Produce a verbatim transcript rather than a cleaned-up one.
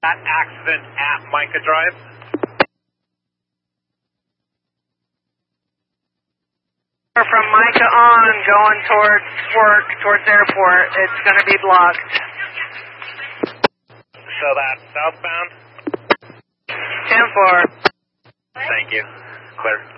That accident at Micah Drive. From Micah on, going towards work, towards airport, it's going to be blocked. So that's southbound? ten four. Thank you. Clear.